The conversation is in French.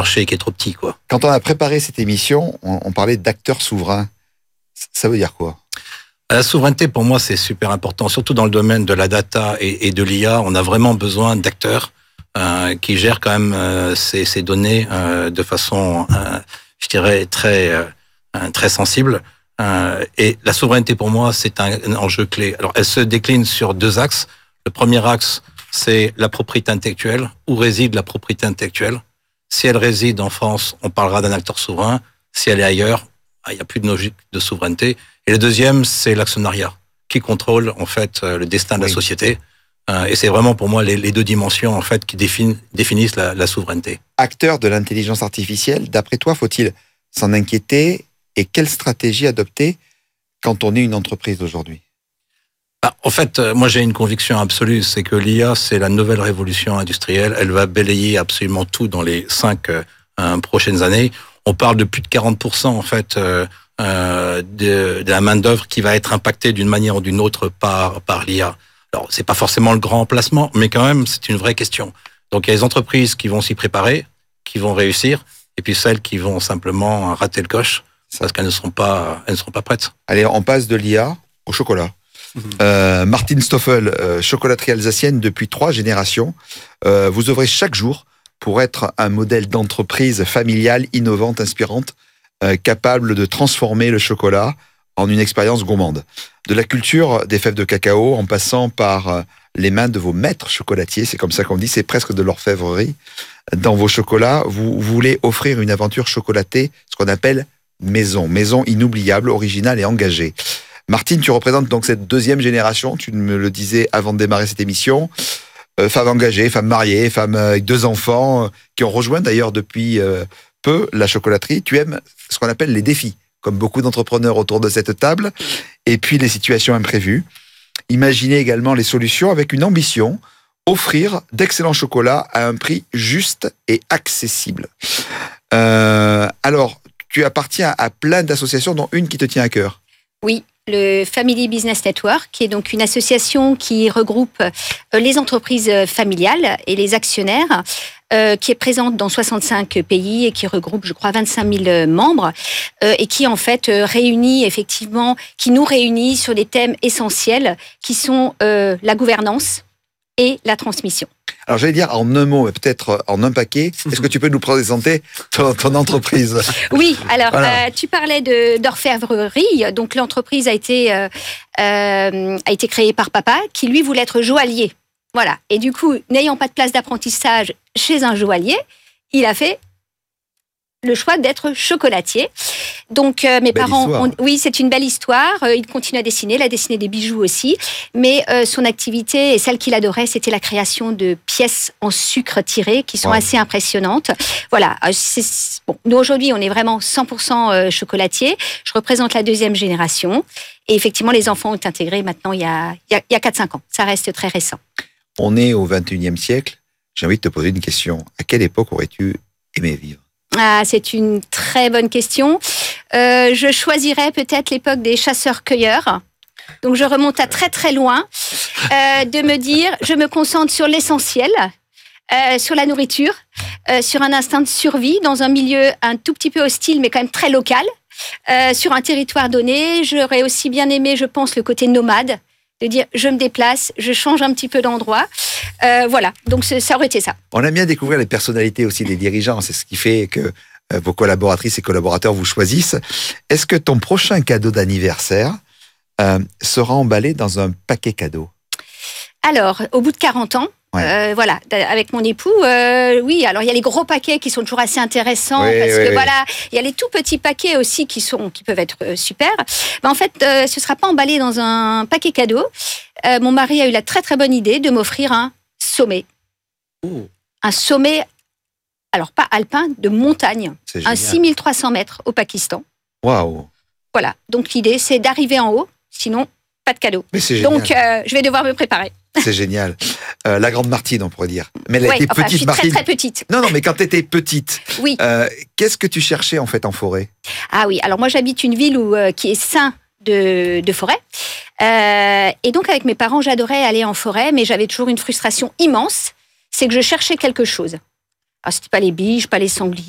marché qui est trop petit, quoi. Quand on a préparé cette émission, on parlait d'acteurs souverains. Ça veut dire quoi? La souveraineté, pour moi, c'est super important, surtout dans le domaine de la data et de l'IA. On a vraiment besoin d'acteurs qui gèrent quand même ces données de façon, je dirais, très sensible. Et la souveraineté, pour moi, c'est un enjeu clé. Alors, elle se décline sur 2 axes. Le premier axe, c'est la propriété intellectuelle. Où réside la propriété intellectuelle? Si elle réside en France, on parlera d'un acteur souverain. Si elle est ailleurs, il n'y a plus de logique de souveraineté. Et le deuxième, c'est l'actionnariat, qui contrôle en fait le destin de la société. Et c'est vraiment pour moi les 2 dimensions en fait qui définissent la souveraineté. Acteur de l'intelligence artificielle, d'après toi, faut-il s'en inquiéter et quelle stratégie adopter quand on est une entreprise aujourd'hui? En fait, moi j'ai une conviction absolue, c'est que l'IA, c'est la nouvelle révolution industrielle. Elle va balayer absolument tout dans les 5 prochaines années. On parle de plus de 40% en fait de la main d'œuvre qui va être impactée d'une manière ou d'une autre par l'IA. Alors c'est pas forcément le grand emplacement, mais quand même c'est une vraie question. Donc il y a les entreprises qui vont s'y préparer, qui vont réussir, et puis celles qui vont simplement rater le coche parce qu'elles ne seront pas prêtes. Allez, on passe de l'IA au chocolat. Martine Stoffel, chocolaterie alsacienne depuis 3 générations. Vous œuvrez chaque jour pour être un modèle d'entreprise familiale, innovante, inspirante, capable de transformer le chocolat en une expérience gourmande. De la culture des fèves de cacao, en passant par les mains de vos maîtres chocolatiers, c'est comme ça qu'on dit, c'est presque de l'orfèvrerie. Dans vos chocolats, vous voulez offrir une aventure chocolatée, ce qu'on appelle maison inoubliable, originale et engagée. Martine, tu représentes donc cette 2e génération, tu me le disais avant de démarrer cette émission, femme engagée, femme mariée, femme avec 2 enfants, qui ont rejoint d'ailleurs depuis peu la chocolaterie. Tu aimes ce qu'on appelle les défis, comme beaucoup d'entrepreneurs autour de cette table, et puis les situations imprévues. Imaginez également les solutions avec une ambition, offrir d'excellents chocolats à un prix juste et accessible. Alors, tu appartiens à plein d'associations, dont une qui te tient à cœur. Oui, le Family Business Network, qui est donc une association qui regroupe les entreprises familiales et les actionnaires, qui est présente dans 65 pays et qui regroupe, je crois, 25 000 membres, et qui, en fait, qui nous réunit sur des thèmes essentiels qui sont la gouvernance et la transmission. Alors, j'allais dire en un mot, peut-être en un paquet, est-ce que tu peux nous présenter ton entreprise? Oui, alors, voilà. Tu parlais d'orfèvrerie. Donc, l'entreprise a été créée par papa, qui, lui, voulait être joaillier. Voilà. Et du coup, n'ayant pas de place d'apprentissage chez un joaillier, il a fait le choix d'être chocolatier. Donc, mes parents... Oui, c'est une belle histoire. Il continue à dessiner. Il a dessiné des bijoux aussi. Mais son activité, et celle qu'il adorait, c'était la création de pièces en sucre tiré qui sont assez impressionnantes. Voilà. Bon, nous, aujourd'hui, on est vraiment 100% chocolatier. Je représente la 2e génération. Et effectivement, les enfants ont intégré maintenant il y a 4-5 ans. Ça reste très récent. On est au 21e siècle. J'ai envie de te poser une question. À quelle époque aurais-tu aimé vivre? Ah, c'est une très bonne question. Je choisirais peut-être l'époque des chasseurs-cueilleurs. Donc, je remonte à très, très loin. De me dire, je me concentre sur l'essentiel, sur la nourriture, sur un instinct de survie dans un milieu un tout petit peu hostile, mais quand même très local, sur un territoire donné. J'aurais aussi bien aimé, je pense, le côté nomade, de dire, je me déplace, je change un petit peu d'endroit. Voilà, donc ça aurait été ça. On aime bien découvrir les personnalités aussi des dirigeants. C'est ce qui fait que vos collaboratrices et collaborateurs vous choisissent. Est-ce que ton prochain cadeau d'anniversaire sera emballé dans un paquet cadeau? Alors, au bout de 40 ans, voilà, avec mon époux, oui. Alors, il y a les gros paquets qui sont toujours assez intéressants parce que voilà, il y a les tout petits paquets aussi qui peuvent être super. Mais en fait, ce sera pas emballé dans un paquet cadeau. Mon mari a eu la très très bonne idée de m'offrir un sommet. Un sommet, alors pas alpin, de montagne. Un 6300 mètres au Pakistan. Waouh! Voilà. Donc l'idée, c'est d'arriver en haut. Sinon, pas de cadeau. Mais c'est génial. Donc, je vais devoir me préparer. C'est génial. La grande Martine, on pourrait dire. Mais elle était petite, je suis Martine. très, très petite. Non, mais quand tu étais petite, oui. Qu'est-ce que tu cherchais en fait en forêt? Ah oui, alors moi j'habite une ville qui est ceint de forêt. Et donc avec mes parents, j'adorais aller en forêt, mais j'avais toujours une frustration immense, c'est que je cherchais quelque chose. Alors c'était pas les biches, pas les sangliers,